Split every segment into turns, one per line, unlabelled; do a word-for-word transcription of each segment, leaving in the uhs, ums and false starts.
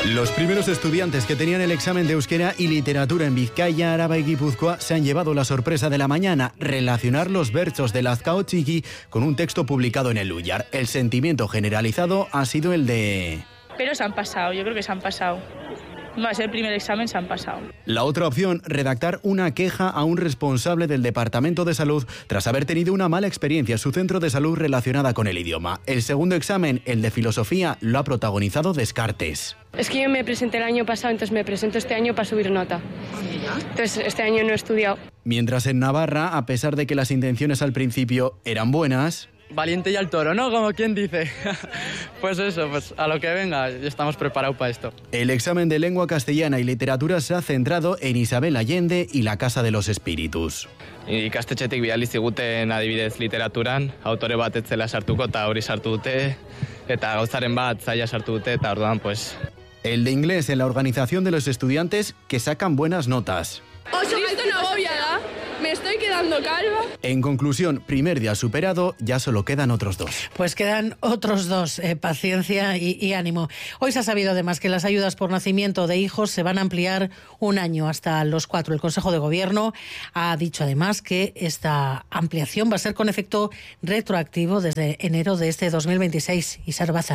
Los primeros estudiantes que tenían el examen de euskera y literatura en Vizcaya, Araba y Guipúzcoa se han llevado la sorpresa de la mañana: relacionar los versos de Lazkao Txiki con un texto publicado en el Uyar. El sentimiento generalizado ha sido el de...
Pero se han pasado, yo creo que se han pasado. Va a ser el primer examen, se han pasado.
La otra opción, redactar una queja a un responsable del Departamento de Salud tras haber tenido una mala experiencia en su centro de salud relacionada con el idioma. El segundo examen, el de filosofía, lo ha protagonizado Descartes.
Es que yo me presenté el año pasado, entonces me presento este año para subir nota. Entonces este año no he estudiado.
Mientras en Navarra, a pesar de que las intenciones al principio eran buenas...
Valiente y al toro, ¿no? Como quien dice. Pues eso, pues a lo que venga, ya estamos preparados para esto.
El examen de lengua castellana y literatura se ha centrado en Isabel Allende y la Casa de los Espíritus.
Ikastetxetik bidali ziguten adibidez literaturan, autore bat ez zela sartuko eta hori sartu dute, eta gauzaren bat zaila sartu dute, eta orduan, pues...
El de inglés en la organización de los estudiantes que sacan buenas notas.
Oso esto no agobia, me estoy quedando calva.
En conclusión, primer día superado, ya solo quedan otros dos.
Pues quedan otros dos, eh, paciencia y, y ánimo. Hoy se ha sabido además que las ayudas por nacimiento de hijos se van a ampliar un año hasta los cuatro. El Consejo de Gobierno ha dicho además que esta ampliación va a ser con efecto retroactivo desde enero de este dos mil veintiséis. Isar Baza.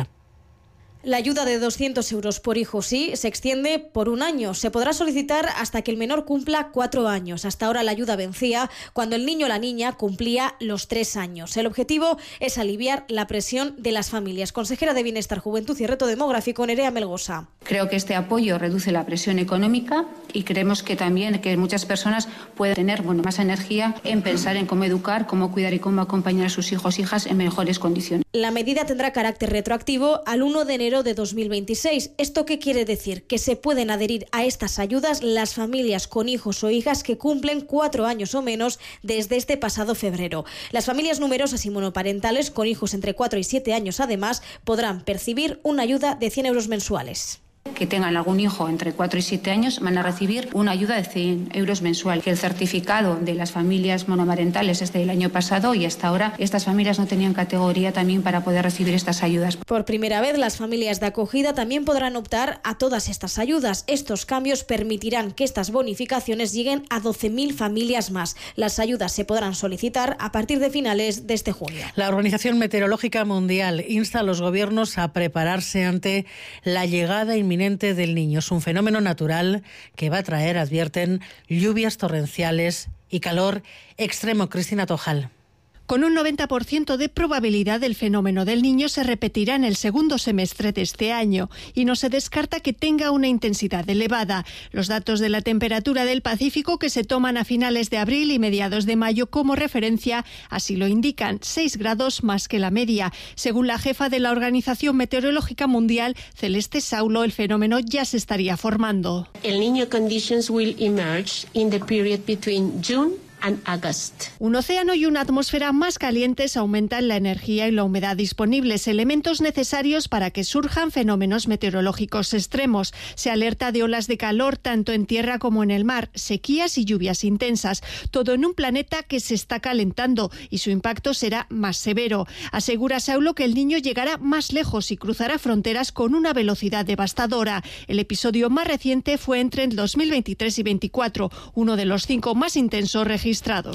La ayuda de doscientos euros por hijo sí se extiende por un año. Se podrá solicitar hasta que el menor cumpla cuatro años. Hasta ahora la ayuda vencía cuando el niño o la niña cumplía los tres años. El objetivo es aliviar la presión de las familias. Consejera de Bienestar, Juventud y Reto Demográfico, Nerea Melgosa.
Creo que este apoyo reduce la presión económica y creemos que también que muchas personas pueden tener bueno, más energía en pensar en cómo educar, cómo cuidar y cómo acompañar a sus hijos e hijas en mejores condiciones.
La medida tendrá carácter retroactivo al uno de enero de dos mil veintiséis. ¿Esto qué quiere decir? Que se pueden adherir a estas ayudas las familias con hijos o hijas que cumplen cuatro años o menos desde este pasado febrero. Las familias numerosas y monoparentales con hijos entre cuatro y siete años además podrán percibir una ayuda de cien euros mensuales.
Que tengan algún hijo entre cuatro y siete años van a recibir una ayuda de cien euros mensual. Que el certificado de las familias monomarentales es del año pasado y hasta ahora estas familias no tenían categoría también para poder recibir estas ayudas.
Por primera vez las familias de acogida también podrán optar a todas estas ayudas. Estos cambios permitirán que estas bonificaciones lleguen a doce mil familias más. Las ayudas se podrán solicitar a partir de finales de este junio.
La Organización Meteorológica Mundial insta a los gobiernos a prepararse ante la llegada inminente del Niño. Es un fenómeno natural que va a traer, advierten, lluvias torrenciales y calor extremo. Cristina Tojal.
Con un noventa por ciento de probabilidad el fenómeno del Niño se repetirá en el segundo semestre de este año y no se descarta que tenga una intensidad elevada. Los datos de la temperatura del Pacífico que se toman a finales de abril y mediados de mayo como referencia así lo indican, seis grados más que la media. Según la jefa de la Organización Meteorológica Mundial, Celeste Saulo, el fenómeno ya se estaría formando.
El Niño conditions will emerge in the period between June and August.
Un océano y una atmósfera más calientes aumentan la energía y la humedad disponibles, elementos necesarios para que surjan fenómenos meteorológicos extremos. Se alerta de olas de calor tanto en tierra como en el mar, sequías y lluvias intensas, todo en un planeta que se está calentando y su impacto será más severo. Asegura Saulo que el Niño llegará más lejos y cruzará fronteras con una velocidad devastadora. El episodio más reciente fue entre el dos mil veintitrés y veinticuatro, uno de los cinco más intensos registrados.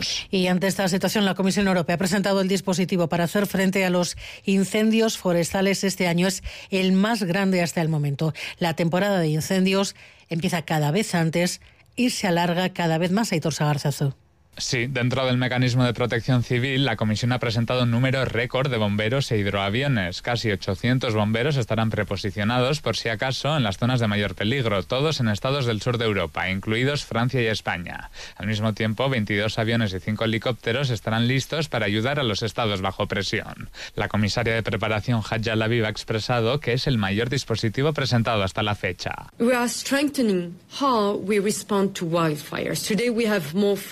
Y ante esta situación, la Comisión Europea ha presentado el dispositivo para hacer frente a los incendios forestales. Este año es el más grande hasta el momento. La temporada de incendios empieza cada vez antes y se alarga cada vez más. Aitor Sagarzazu.
Sí, dentro del mecanismo de protección civil, la Comisión ha presentado un número récord de bomberos e hidroaviones. Casi ochocientos bomberos estarán preposicionados por si acaso en las zonas de mayor peligro, todos en estados del sur de Europa, incluidos Francia y España. Al mismo tiempo, veintidós aviones y cinco helicópteros estarán listos para ayudar a los estados bajo presión. La comisaria de preparación Hadja Laviv ha expresado que es el mayor dispositivo presentado hasta la fecha.
We are strengthening how we respond to wildfires. Today we have more firepower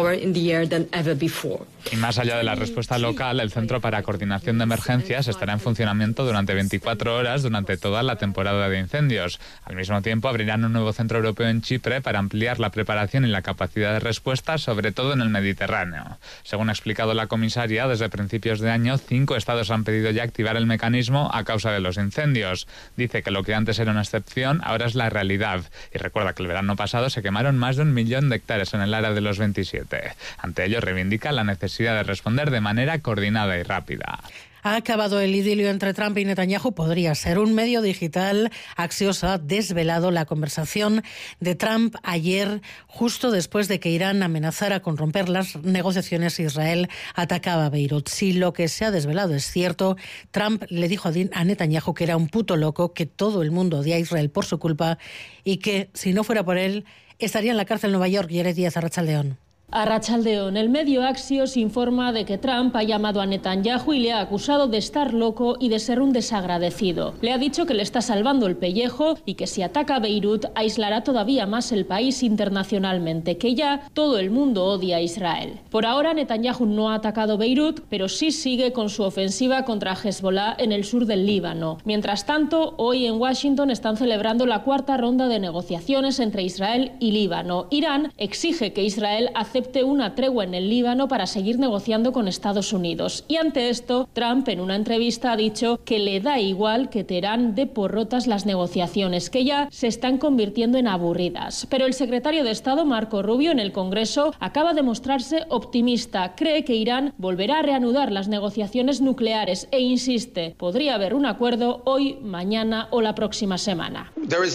Y más allá de la respuesta local, el Centro para Coordinación de Emergencias estará en funcionamiento durante veinticuatro horas durante toda la temporada de incendios. Al mismo tiempo, abrirán un nuevo centro europeo en Chipre para ampliar la preparación y la capacidad de respuesta, sobre todo en el Mediterráneo. Según ha explicado la comisaria, desde principios de año, cinco estados han pedido ya activar el mecanismo a causa de los incendios. Dice que lo que antes era una excepción, ahora es la realidad. Y recuerda que el verano pasado se quemaron más de un millón de hectáreas en el área de los veintisiete. Ante ello, reivindica la necesidad de responder de manera coordinada y rápida.
Ha acabado el idilio entre Trump y Netanyahu. Podría ser. Un medio digital, Axios, ha desvelado la conversación de Trump ayer, justo después de que Irán amenazara con romper las negociaciones. Israel atacaba Beirut. Si lo que se ha desvelado es cierto, Trump le dijo a Netanyahu que era un puto loco, que todo el mundo odia a Israel por su culpa y que, si no fuera por él, estaría en la cárcel en Nueva York. Yere Díaz, Arratsaldeon.
A Arratsaldeon, el medio Axios informa de que Trump ha llamado a Netanyahu y le ha acusado de estar loco y de ser un desagradecido. Le ha dicho que le está salvando el pellejo y que si ataca Beirut aislará todavía más el país internacionalmente, que ya todo el mundo odia a Israel. Por ahora Netanyahu no ha atacado Beirut, pero sí sigue con su ofensiva contra Hezbollah en el sur del Líbano. Mientras tanto, hoy en Washington están celebrando la cuarta ronda de negociaciones entre Israel y Líbano. Irán exige que Israel acepte acepte una tregua en el Líbano para seguir negociando con Estados Unidos. Y ante esto, Trump en una entrevista ha dicho que le da igual que Teherán dé por rotas las negociaciones, que ya se están convirtiendo en aburridas. Pero el secretario de Estado, Marco Rubio, en el Congreso acaba de mostrarse optimista. Cree que Irán volverá a reanudar las negociaciones nucleares e insiste, podría haber un acuerdo hoy, mañana o la próxima semana.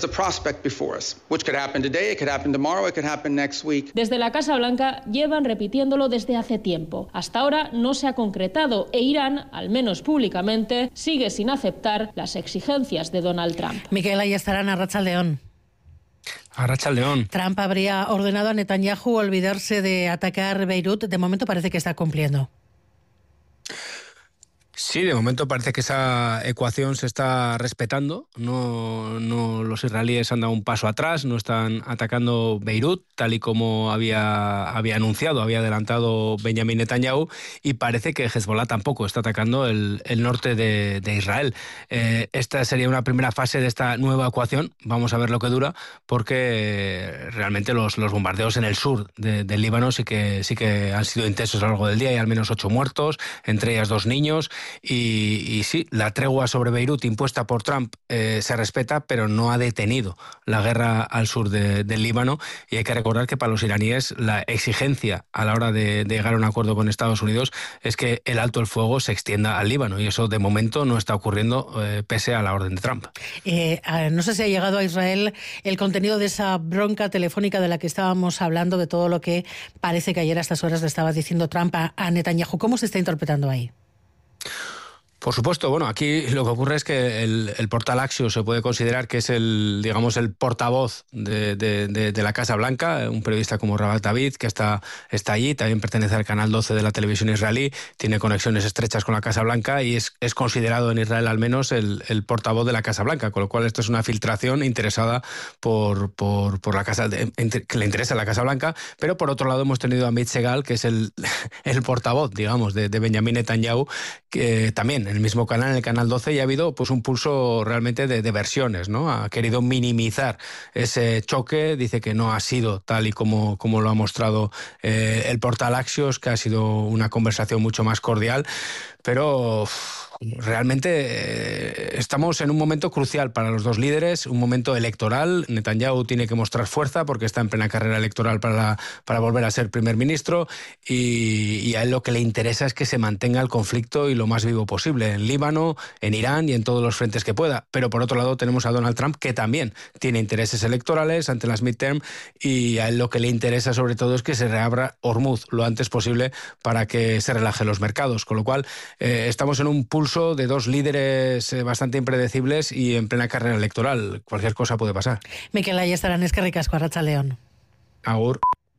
Desde la Casa Blanca llevan repitiéndolo desde hace tiempo. Hasta ahora no se ha concretado e Irán, al menos públicamente, sigue sin aceptar las exigencias de Donald Trump.
Miquel, ahí estarán a Arratsaldeon.
Arratsaldeon.
Trump habría ordenado a Netanyahu olvidarse de atacar Beirut. De momento parece que está cumpliendo.
Sí, de momento parece que esa ecuación se está respetando. No, no, los israelíes han dado un paso atrás, no están atacando Beirut, tal y como había, había anunciado, había adelantado Benjamin Netanyahu, y parece que Hezbollah tampoco está atacando el, el norte de, de Israel. Eh, esta sería una primera fase de esta nueva ecuación. Vamos a ver lo que dura, porque realmente los, los bombardeos en el sur de, del Líbano sí que, sí que han sido intensos a lo largo del día. Hay al menos ocho muertos, entre ellas dos niños. Y, y sí, la tregua sobre Beirut impuesta por Trump eh, se respeta, pero no ha detenido la guerra al sur de, del Líbano. Y hay que recordar que para los iraníes la exigencia a la hora de, de llegar a un acuerdo con Estados Unidos es que el alto el fuego se extienda al Líbano, y eso de momento no está ocurriendo eh, pese a la orden de Trump.
Eh, no sé si ha llegado a Israel el contenido de esa bronca telefónica de la que estábamos hablando, de todo lo que parece que ayer a estas horas le estaba diciendo Trump a, a Netanyahu. ¿Cómo se está interpretando ahí?
Por supuesto, bueno, aquí lo que ocurre es que el, el portal Axios se puede considerar que es el, digamos, el portavoz de, de, de, de la Casa Blanca, un periodista como Rabat David, que está, está allí, también pertenece al canal doce de la televisión israelí, tiene conexiones estrechas con la Casa Blanca y es, es considerado en Israel al menos el, el portavoz de la Casa Blanca, con lo cual esto es una filtración interesada por, por, por la Casa, de, que le interesa a la Casa Blanca, pero por otro lado hemos tenido a Amit Segal, que es el, el portavoz, digamos, de, de Benjamin Netanyahu, que también en el mismo canal, en el canal doce, y ha habido pues un pulso realmente de, de versiones, ¿no? Ha querido minimizar ese choque, dice que no ha sido tal y como, como lo ha mostrado eh, el portal Axios, que ha sido una conversación mucho más cordial, pero realmente eh, estamos en un momento crucial para los dos líderes, un momento electoral. Netanyahu tiene que mostrar fuerza porque está en plena carrera electoral para, para volver a ser primer ministro, y, y a él lo que le interesa es que se mantenga el conflicto y lo más vivo posible en Líbano, en Irán y en todos los frentes que pueda. Pero por otro lado tenemos a Donald Trump, que también tiene intereses electorales ante las midterm, y a él lo que le interesa sobre todo es que se reabra Hormuz lo antes posible para que se relajen los mercados, con lo cual eh, estamos en un pulso de dos líderes eh, bastante impredecibles y en plena carrera electoral. Cualquier cosa puede pasar.
Miquel, ahí estarán. Es que ricasco, Arratsaldeon.
Agur.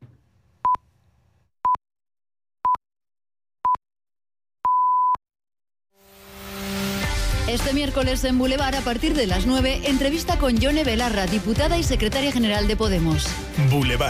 Este miércoles en Boulevard, a partir de las nueve, entrevista con Yone Belarra, diputada y secretaria general de Podemos.
Boulevard,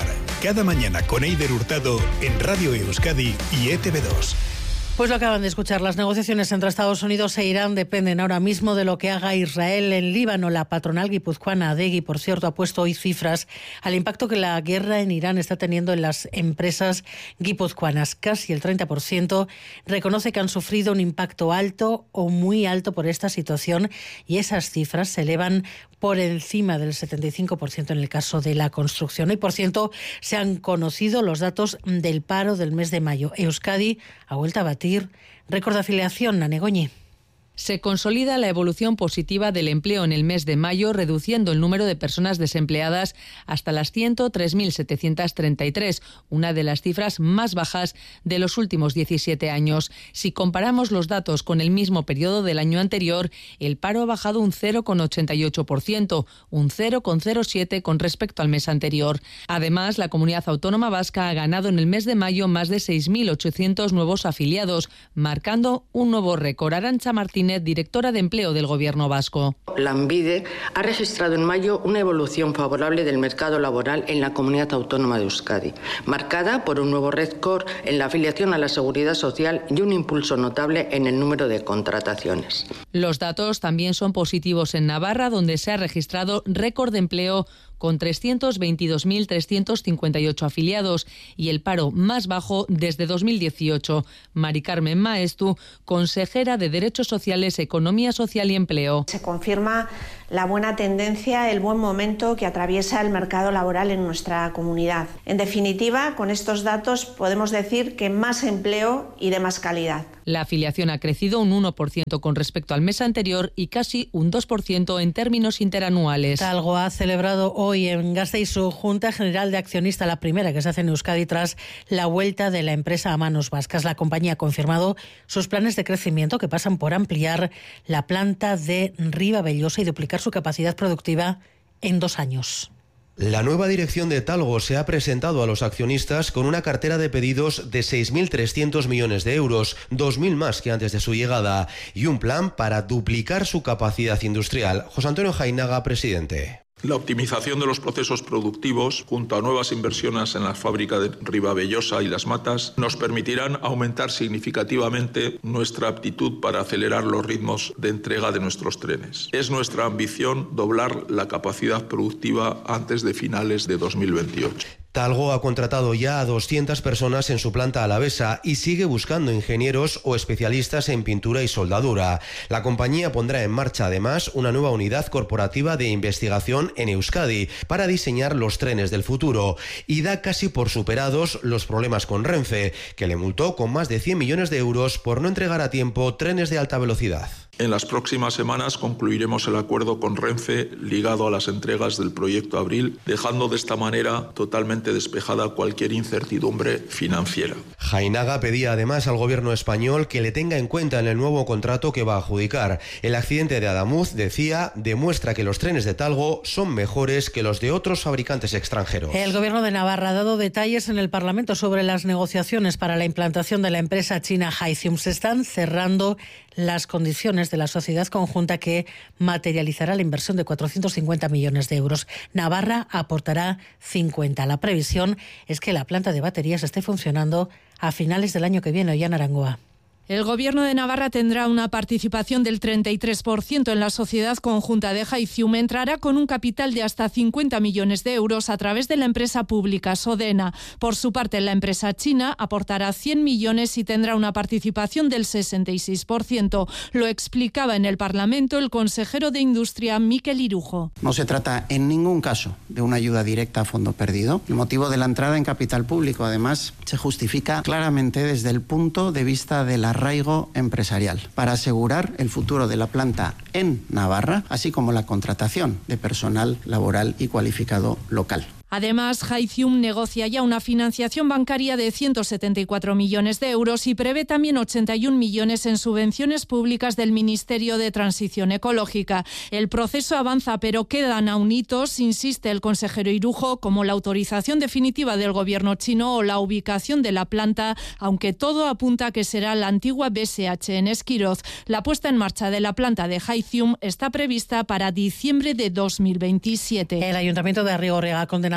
Cada mañana con Eider Hurtado en Radio Euskadi y E T V dos.
Pues lo acaban de escuchar. Las negociaciones entre Estados Unidos e Irán dependen ahora mismo de lo que haga Israel en Líbano. La patronal guipuzcoana Adegi, por cierto, ha puesto hoy cifras al impacto que la guerra en Irán está teniendo en las empresas guipuzcoanas. Casi el treinta por ciento reconoce que han sufrido un impacto alto o muy alto por esta situación, y esas cifras se elevan por encima del setenta y cinco por ciento en el caso de la construcción. Hoy, por ciento, se han conocido los datos del paro del mes de mayo. Euskadi ha vuelto a batir récord de afiliación. Nanegoñi.
Se consolida la evolución positiva del empleo en el mes de mayo, reduciendo el número de personas desempleadas hasta las ciento tres mil setecientos treinta y tres, una de las cifras más bajas de los últimos diecisiete años. Si comparamos los datos con el mismo periodo del año anterior, el paro ha bajado un cero coma ochenta y ocho por ciento, un cero coma cero siete por ciento con respecto al mes anterior. Además, la comunidad autónoma vasca ha ganado en el mes de mayo más de seis mil ochocientos nuevos afiliados, marcando un nuevo récord. Arantxa Martínez, directora de Empleo del Gobierno vasco.
Lanbide ha registrado en mayo una evolución favorable del mercado laboral en la comunidad autónoma de Euskadi, marcada por un nuevo récord en la afiliación a la Seguridad Social y un impulso notable en el número de contrataciones.
Los datos también son positivos en Navarra, donde se ha registrado récord de empleo con trescientos veintidós mil trescientos cincuenta y ocho afiliados y el paro más bajo desde dos mil dieciocho. Mari Carmen Maestu, consejera de Derechos Sociales, Economía Social y Empleo.
Se confirma la buena tendencia, el buen momento que atraviesa el mercado laboral en nuestra comunidad. En definitiva, con estos datos podemos decir que más empleo y de más calidad.
La afiliación ha crecido un uno por ciento con respecto al mes anterior y casi un dos por ciento en términos interanuales.
Talgo ha celebrado hoy en Gasteiz su Junta General de Accionistas, la primera que se hace en Euskadi tras la vuelta de la empresa a manos vascas. La compañía ha confirmado sus planes de crecimiento, que pasan por ampliar la planta de Ribabellosa y duplicar su capacidad productiva en dos años.
La nueva dirección de Talgo se ha presentado a los accionistas con una cartera de pedidos de seis mil trescientos millones de euros, dos mil más que antes de su llegada, y un plan para duplicar su capacidad industrial. José Antonio Jainaga, presidente.
La optimización de los procesos productivos, junto a nuevas inversiones en la fábrica de Ribabellosa y Las Matas, nos permitirán aumentar significativamente nuestra aptitud para acelerar los ritmos de entrega de nuestros trenes. Es nuestra ambición doblar la capacidad productiva antes de finales de dos mil veintiocho.
Talgo ha contratado ya a doscientas personas en su planta alavesa y sigue buscando ingenieros o especialistas en pintura y soldadura. La compañía pondrá en marcha además una nueva unidad corporativa de investigación en Euskadi para diseñar los trenes del futuro y da casi por superados los problemas con Renfe, que le multó con más de cien millones de euros por no entregar a tiempo trenes de alta velocidad.
En las próximas semanas concluiremos el acuerdo con Renfe ligado a las entregas del proyecto Abril, dejando de esta manera totalmente despejada cualquier incertidumbre financiera.
Jainaga pedía además al gobierno español que le tenga en cuenta en el nuevo contrato que va a adjudicar. El accidente de Adamuz, decía, demuestra que los trenes de Talgo son mejores que los de otros fabricantes extranjeros.
El gobierno de Navarra ha dado detalles en el Parlamento sobre las negociaciones para la implantación de la empresa china Hyzium. Se están cerrando las condiciones de la sociedad conjunta que materializará la inversión de cuatrocientos cincuenta millones de euros. Navarra aportará cincuenta. La previsión es que la planta de baterías esté funcionando a finales del año que viene. Ollán Arangoa.
El Gobierno de Navarra tendrá una participación del treinta y tres por ciento en la sociedad conjunta de Hyzium. Entrará con un capital de hasta cincuenta millones de euros a través de la empresa pública Sodena. Por su parte, la empresa china aportará cien millones y tendrá una participación del sesenta y seis por ciento. Lo explicaba en el Parlamento el consejero de Industria, Mikel Irujo.
No se trata en ningún caso de una ayuda directa a fondo perdido. El motivo de la entrada en capital público, además, se justifica claramente desde el punto de vista de la arraigo empresarial para asegurar el futuro de la planta en Navarra, así como la contratación de personal laboral y cualificado local.
Además, Hyzium negocia ya una financiación bancaria de ciento setenta y cuatro millones de euros y prevé también ochenta y un millones en subvenciones públicas del Ministerio de Transición Ecológica. El proceso avanza, pero quedan aún hitos, insiste el consejero Irujo, como la autorización definitiva del gobierno chino o la ubicación de la planta, aunque todo apunta a que será la antigua B S H en Esquiroz. La puesta en marcha de la planta de Hyzium está prevista para diciembre de dos mil veintisiete.
El Ayuntamiento de Arrigorriaga ha condenado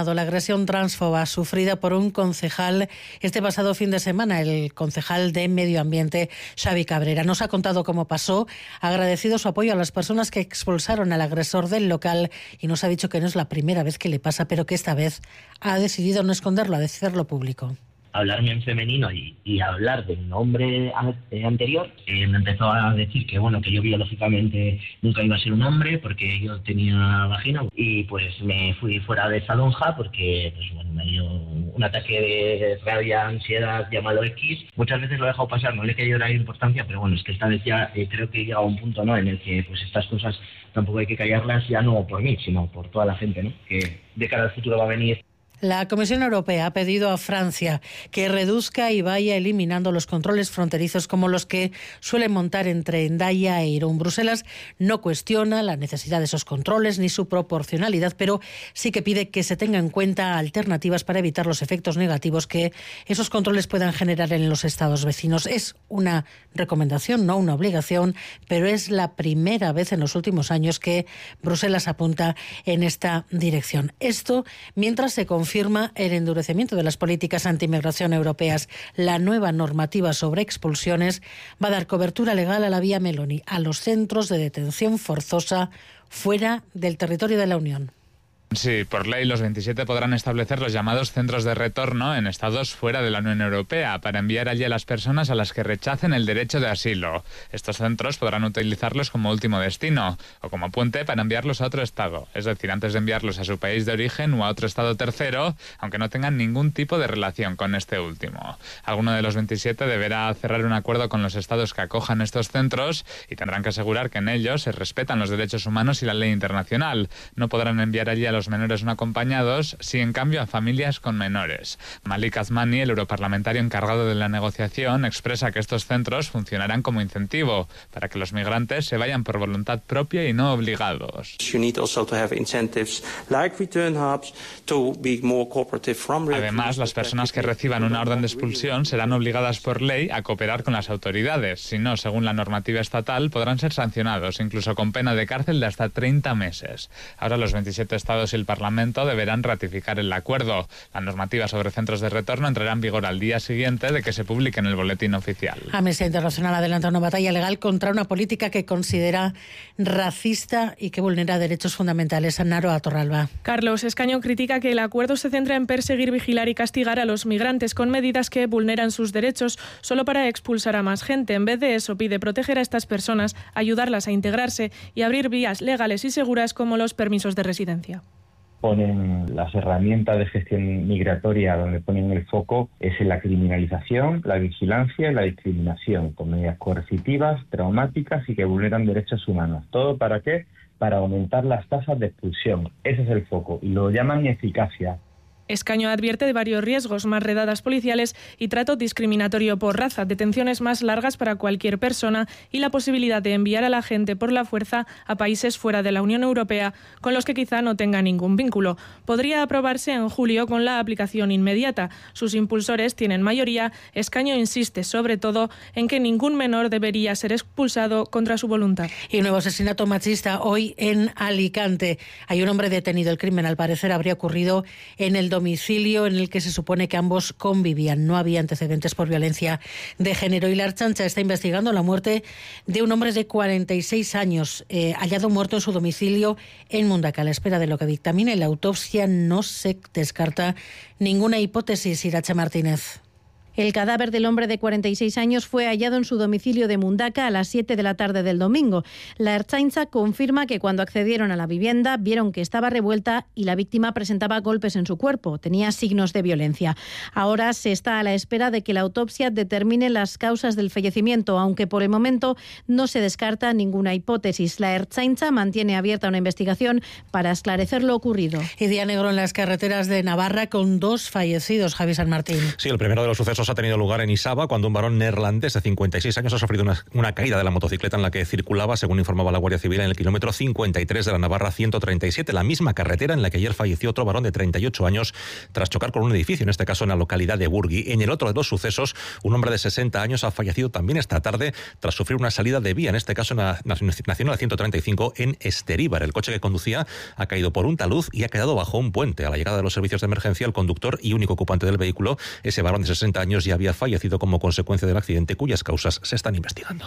condenado la agresión transfoba sufrida por un concejal este pasado fin de semana, el concejal de Medio Ambiente, Xavi Cabrera. Nos ha contado cómo pasó, ha agradecido su apoyo a las personas que expulsaron al agresor del local y nos ha dicho que no es la primera vez que le pasa, pero que esta vez ha decidido no esconderlo, a decirlo público.
Hablarme en femenino y, y hablar del nombre anterior, eh, me empezó a decir que bueno que yo biológicamente nunca iba a ser un hombre porque yo tenía vagina, y pues me fui fuera de esa lonja porque pues bueno me dio un ataque de rabia, ansiedad, llámalo X. Muchas veces lo he dejado pasar, no le he querido dar importancia, pero bueno, es que esta vez ya eh, creo que he llegado a un punto, ¿no?, en el que pues estas cosas tampoco hay que callarlas, ya no por mí, sino por toda la gente, ¿no?, que de cara al futuro va a venir.
La Comisión Europea ha pedido a Francia que reduzca y vaya eliminando los controles fronterizos como los que suelen montar entre Hendaya e Irún. Bruselas no cuestiona la necesidad de esos controles ni su proporcionalidad, pero sí que pide que se tenga en cuenta alternativas para evitar los efectos negativos que esos controles puedan generar en los Estados vecinos. Es una recomendación, no una obligación, pero es la primera vez en los últimos años que Bruselas apunta en esta dirección. Esto mientras se confirma confirma el endurecimiento de las políticas anti-inmigración europeas. La nueva normativa sobre expulsiones va a dar cobertura legal a la vía Meloni, a los centros de detención forzosa fuera del territorio de la Unión.
Sí, por ley los veintisiete podrán establecer los llamados centros de retorno en estados fuera de la Unión Europea para enviar allí a las personas a las que rechacen el derecho de asilo. Estos centros podrán utilizarlos como último destino o como puente para enviarlos a otro estado, es decir, antes de enviarlos a su país de origen o a otro estado tercero, aunque no tengan ningún tipo de relación con este último. Alguno de los veintisiete deberá cerrar un acuerdo con los estados que acojan estos centros y tendrán que asegurar que en ellos se respetan los derechos humanos y la ley internacional. No podrán enviar allí a los menores no acompañados, sí en cambio a familias con menores. Malik Azmani, el europarlamentario encargado de la negociación, expresa que estos centros funcionarán como incentivo para que los migrantes se vayan por voluntad propia y no obligados. Además, las personas que reciban una orden de expulsión serán obligadas por ley a cooperar con las autoridades. Si no, según la normativa estatal, podrán ser sancionados, incluso con pena de cárcel de hasta treinta meses. Ahora los veintisiete estados y el Parlamento deberán ratificar el acuerdo. La normativa sobre centros de retorno entrará en vigor al día siguiente de que se publique en el boletín oficial.
Amnistía Internacional adelanta una batalla legal contra una política que considera racista y que vulnera derechos fundamentales. Naroa Torralba.
Carlos Escaño critica que el acuerdo se centra en perseguir, vigilar y castigar a los migrantes con medidas que vulneran sus derechos solo para expulsar a más gente. En vez de eso, pide proteger a estas personas, ayudarlas a integrarse y abrir vías legales y seguras como los permisos de residencia.
Ponen las herramientas de gestión migratoria donde ponen el foco es en la criminalización, la vigilancia y la discriminación, con medidas coercitivas, traumáticas y que vulneran derechos humanos. ¿Todo para qué? Para aumentar las tasas de expulsión. Ese es el foco y lo llaman eficacia.
Escaño advierte de varios riesgos: más redadas policiales y trato discriminatorio por raza, detenciones más largas para cualquier persona y la posibilidad de enviar a la gente por la fuerza a países fuera de la Unión Europea con los que quizá no tenga ningún vínculo. Podría aprobarse en julio con la aplicación inmediata. Sus impulsores tienen mayoría. Escaño insiste sobre todo en que ningún menor debería ser expulsado contra su voluntad.
Y un nuevo asesinato machista hoy en Alicante. Hay un hombre detenido. El crimen, al parecer, habría ocurrido en el domicilio en el que se supone que ambos convivían. No había antecedentes por violencia de género. Y la Ertzaintza está investigando la muerte de un hombre de cuarenta y seis años, eh, hallado muerto en su domicilio en Mundaca. A la espera de lo que dictamine la autopsia, no se descarta ninguna hipótesis. Irache Martínez.
El cadáver del hombre de cuarenta y seis años fue hallado en su domicilio de Mundaca a las siete de la tarde del domingo. La Ertzaintza confirma que cuando accedieron a la vivienda vieron que estaba revuelta y la víctima presentaba golpes en su cuerpo. Tenía signos de violencia. Ahora se está a la espera de que la autopsia determine las causas del fallecimiento, aunque por el momento no se descarta ninguna hipótesis. La Ertzaintza mantiene abierta una investigación para esclarecer lo ocurrido.
Y día negro en las carreteras de Navarra con dos fallecidos. Javi San Martín.
Sí, el primero de los sucesos
caos ha tenido lugar en Isaba cuando un varón neerlandés de cincuenta y seis años ha sufrido una, una caída de la motocicleta en la que circulaba, según informaba la Guardia Civil, en el kilómetro cincuenta y tres de la Navarra ciento treinta y siete, la misma carretera en la que ayer falleció otro varón de treinta y ocho años tras chocar con un edificio, en este caso en la localidad de Burgui. En el otro de los sucesos, un hombre de sesenta años ha fallecido también esta tarde tras sufrir una salida de vía, en este caso en la Nacional ciento treinta y cinco en Esteríbar. El coche que conducía ha caído por un talud y ha quedado bajo un puente. A la llegada de los servicios de emergencia, el conductor y único ocupante del vehículo, ese varón de sesenta años, ya había fallecido como consecuencia del accidente, cuyas causas se están investigando.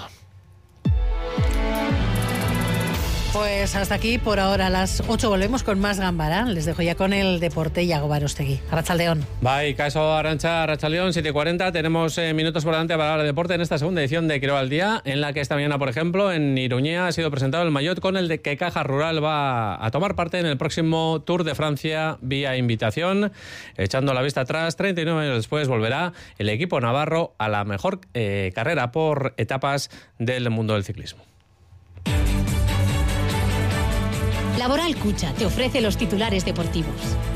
Pues hasta aquí por ahora. A las ocho volvemos con más Gambara. Les dejo ya con el deporte y Iago Barostegui. Arratsaldeon.
Bye, caso Arantxa, Arratsaldeon, siete y cuarenta. Tenemos eh, minutos por delante para hablar de deporte en esta segunda edición de Quiroga al Día, en la que esta mañana, por ejemplo, en Iruña ha sido presentado el maillot con el de que Caja Rural va a tomar parte en el próximo Tour de Francia vía invitación. Echando la vista atrás, treinta y nueve años después volverá el equipo navarro a la mejor eh, carrera por etapas del mundo del ciclismo.
Laboral Cucha te ofrece los titulares deportivos.